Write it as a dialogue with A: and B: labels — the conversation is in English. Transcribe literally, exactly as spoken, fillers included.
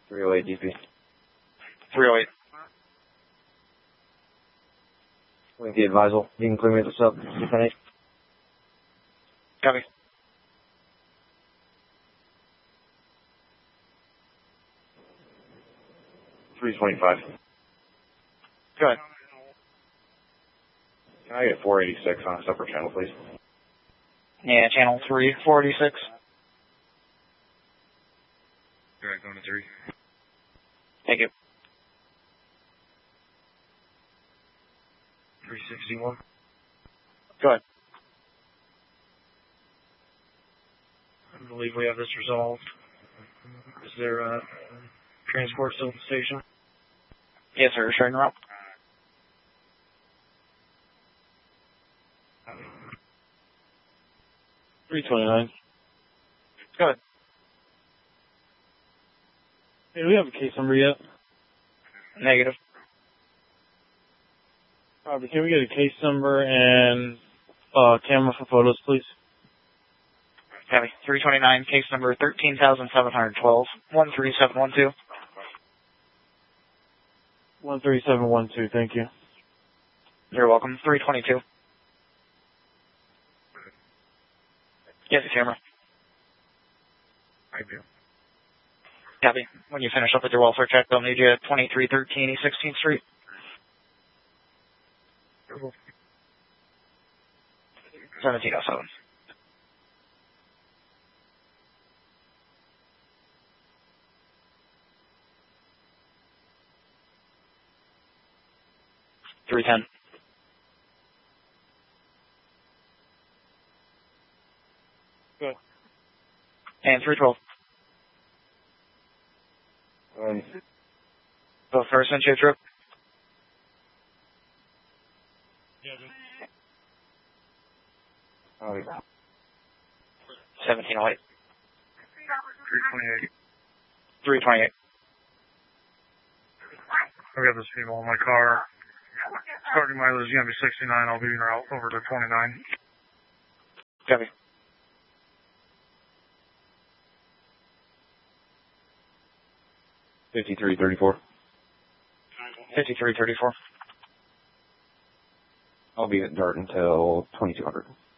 A: three oh eight D P.
B: three oh eight.
A: With the advisal. You can clear me this up. ten eight.
B: Copy.
A: three twenty-five.
B: Go ahead.
A: Can I get four eighty-six on a separate channel, please?
B: Yeah, channel three, four eighty-six.
A: Alright, going to three.
B: Thank you.
A: three sixty-one.
B: Go ahead.
A: I believe we have this resolved. Is there a transport still at the station?
B: Yes, sir. Showing route.
A: three twenty-nine.
B: Go ahead.
A: Hey, do we have a case number yet?
B: Negative.
A: Robert, can we get a case number and uh, camera for photos, please?
B: Copy. three twenty-nine, case number thirteen thousand seven hundred twelve, one three seven one two.
A: one three seven one two, thank you.
B: You're welcome. three twenty-two. Get the camera.
A: I do.
B: Copy. When you finish up with your welfare check, they'll need you at twenty-three thirteen East sixteenth Street. seventeen oh seven. three ten.
A: Good.
B: And three twelve.
A: Um,
B: Go first and your trip.
A: oh,
B: seventeen oh eight.
A: three twenty-eight.
B: three twenty-eight.
A: I got this female in my car. Starting mileage is going to be sixty-nine. I'll be en route over to twenty-nine.
B: Copy.
A: fifty-three thirty-four.
B: fifty-three thirty-four.
A: I'll be at Dart until twenty-two hundred.